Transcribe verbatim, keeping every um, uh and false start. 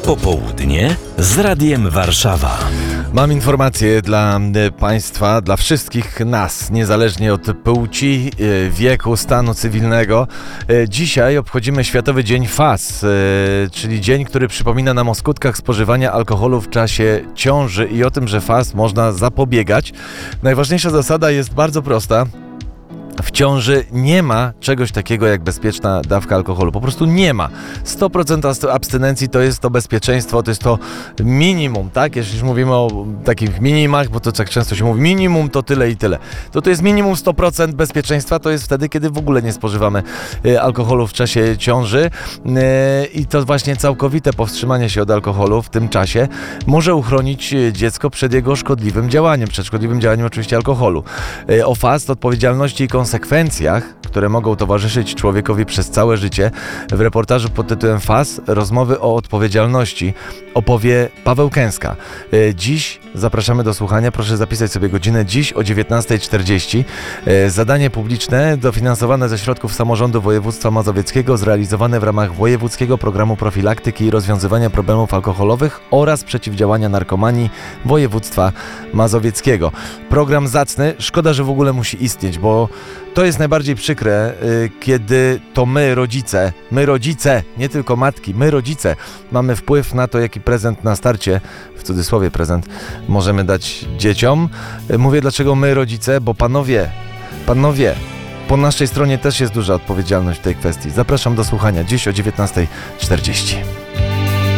Popołudnie z Radiem Warszawa. Mam informację dla Państwa, dla wszystkich nas, niezależnie od płci, wieku, stanu cywilnego. Dzisiaj obchodzimy Światowy Dzień F A S, czyli dzień, który przypomina nam o skutkach spożywania alkoholu w czasie ciąży i o tym, że F A S można zapobiegać. Najważniejsza zasada jest bardzo prosta. W ciąży nie ma czegoś takiego jak bezpieczna dawka alkoholu. Po prostu nie ma. sto procent abstynencji to jest to bezpieczeństwo, to jest to minimum, tak? Jeśli mówimy o takich minimach, bo to tak często się mówi, minimum to tyle i tyle. To to jest minimum sto procent bezpieczeństwa, to jest wtedy, kiedy w ogóle nie spożywamy alkoholu w czasie ciąży i to właśnie całkowite powstrzymanie się od alkoholu w tym czasie może uchronić dziecko przed jego szkodliwym działaniem, przed szkodliwym działaniem oczywiście alkoholu. O F A S, odpowiedzialności i konsekwencjach, które mogą towarzyszyć człowiekowi przez całe życie, w reportażu pod tytułem F A S rozmowy o odpowiedzialności opowie Paweł Kęska. Dziś zapraszamy do słuchania, proszę zapisać sobie godzinę, dziś o dziewiętnasta czterdzieści. Zadanie publiczne dofinansowane ze środków samorządu województwa mazowieckiego, zrealizowane w ramach Wojewódzkiego Programu Profilaktyki i Rozwiązywania Problemów Alkoholowych oraz Przeciwdziałania Narkomanii Województwa Mazowieckiego. Program zacny, szkoda, że w ogóle musi istnieć, bo to jest najbardziej przykre, kiedy to my, rodzice, my rodzice, nie tylko matki, my rodzice mamy wpływ na to, jaki prezent na starcie, w cudzysłowie prezent, możemy dać dzieciom. Mówię dlaczego my, rodzice, bo panowie, panowie, po naszej stronie też jest duża odpowiedzialność w tej kwestii. Zapraszam do słuchania dziś o dziewiętnasta czterdzieści.